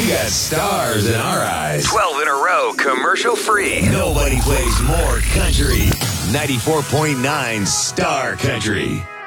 got stars in our eyes. 12 in a row, commercial free. Nobody plays more country. 94.9 Star Country.